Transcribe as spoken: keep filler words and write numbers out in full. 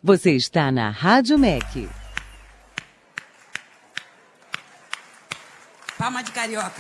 Você está na Rádio M E C. Palma de carioca.